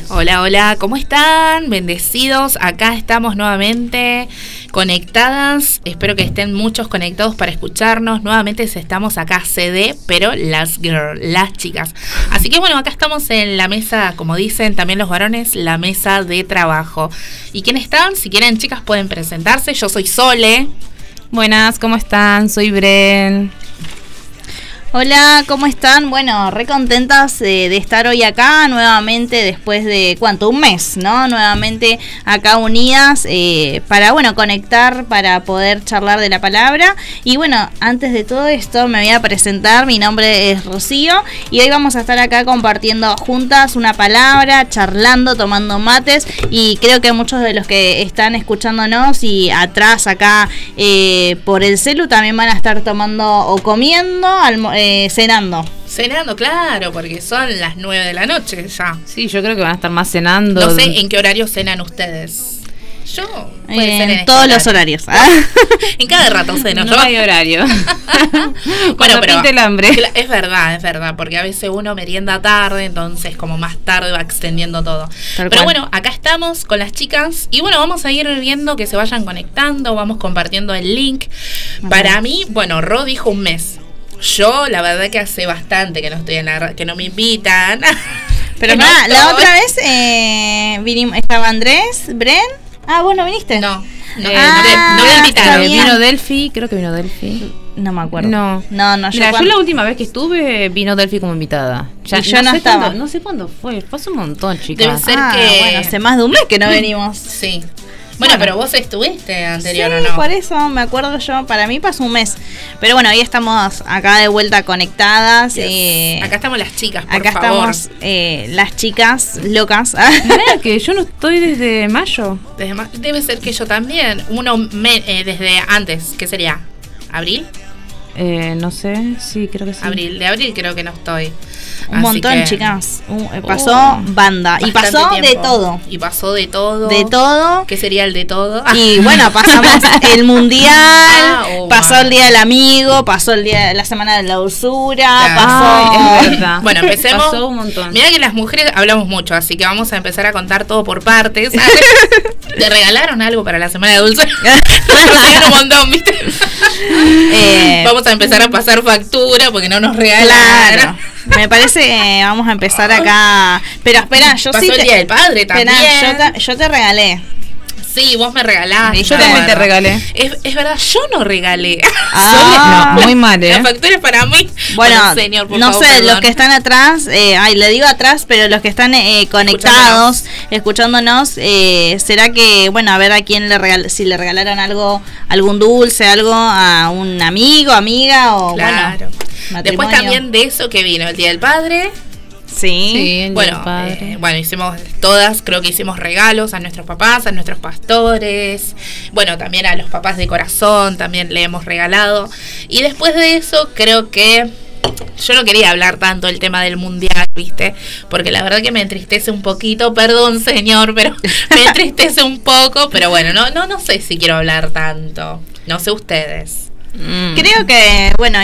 Hola, hola, ¿cómo están? Bendecidos, acá estamos nuevamente conectadas. Espero que estén muchos conectados para escucharnos. Nuevamente estamos acá CD, pero las chicas. Así que bueno, acá estamos en la mesa, como dicen también los varones, la mesa de trabajo. ¿Y quiénes están? Si quieren, chicas, pueden presentarse. Yo soy Sole. Buenas, ¿cómo están? Soy Bren. Hola, ¿cómo están? Bueno, re contentas de estar hoy acá nuevamente después de, ¿cuánto? Un mes, ¿no? Nuevamente acá unidas para, bueno, conectar, para poder charlar de la palabra. Y bueno, antes de todo esto me voy a presentar, mi nombre es Rocío y hoy vamos a estar acá compartiendo juntas una palabra, charlando, tomando mates y creo que muchos de los que están escuchándonos y atrás acá por el celu también van a estar tomando o comiendo, cenando. Cenando, claro, porque son las 9 de la noche ya. Sí, yo creo que van a estar más cenando. No sé en qué horario cenan ustedes. Yo puede ser en todos los horarios. En cada rato ceno. No hay horario. Bueno, pero el hambre. Es verdad, porque a veces uno merienda tarde, entonces como más tarde va extendiendo todo. Pero bueno, acá estamos con las chicas y bueno, vamos a ir viendo que se vayan conectando, vamos compartiendo el link. Para mí, bueno, Ro dijo un mes. Yo, la verdad que hace bastante que no estoy en que no me invitan. Pero nada, la otra vez vinimos, estaba Andrés, Bren. Ah, ¿vos no viniste? No me invitaron. Vino Delphi, creo que vino Delphi. No me acuerdo. No. Yo la última vez que estuve vino Delphi como invitada. Ya, yo no estaba. No sé cuándo fue. Fue hace un montón, chicas. Debe ser que... Bueno, hace más de un mes que no venimos. Sí. Bueno, pero vos estuviste anterior, sí, ¿o no? Por eso me acuerdo yo, para mí pasó un mes. Pero bueno, hoy estamos acá de vuelta conectadas. Yes. Acá estamos las chicas, por acá favor. Estamos las chicas locas. Mira que yo no estoy desde mayo. Debe ser que yo también. Desde antes, ¿qué sería? ¿Abril? No sé, sí, creo que sí. De abril creo que no estoy. Un montón, chicas. Pasó banda. Y pasó tiempo. De todo. Y pasó de todo. De todo. ¿Qué sería el de todo? Y bueno, pasamos el mundial, pasó el día del amigo, pasó el día de la semana de la usura, pasó. Es verdad. Bueno, empecemos. Pasó un montón. Mirá que las mujeres hablamos mucho, así que vamos a empezar a contar todo por partes. ¿Te regalaron algo para la semana de dulce? Un montón, ¿viste? Vamos a empezar a pasar factura porque no nos regalaron. Claro. Me parece que vamos a empezar acá. Pero espera, yo pasó sí. El Día del Padre también. Espera, yo te regalé. Sí, vos me regalaste. Yo también te regalé. Es verdad, yo no regalé. No, muy mal, La factura es para mí. Bueno, señor, por no favor, sé, perdón. los que están atrás, le digo atrás, pero los que están conectados, escuchándonos, será que, bueno, a ver a quién si le regalaron algo, algún dulce, algo a un amigo, amiga o claro. Bueno, después también de eso que vino el Día del Padre. Sí, bueno, hicimos todas, creo que hicimos regalos a nuestros papás, a nuestros pastores, bueno, también a los papás de corazón, también le hemos regalado. Y después de eso, creo que yo no quería hablar tanto del tema del mundial, ¿viste? Porque la verdad que me entristece un poquito, perdón señor, pero me entristece un poco, pero bueno, no sé si quiero hablar tanto, no sé ustedes. Creo que, bueno...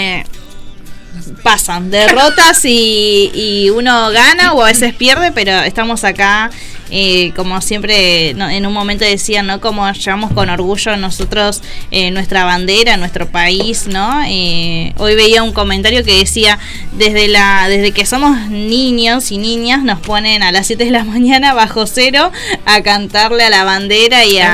pasan derrotas y uno gana o a veces pierde, pero estamos acá como siempre en un momento decían, ¿no? Como llevamos con orgullo nosotros nuestra bandera, nuestro país, ¿no? Hoy veía un comentario que decía desde que somos niños y niñas nos ponen a las 7 de la mañana bajo cero a cantarle a la bandera y a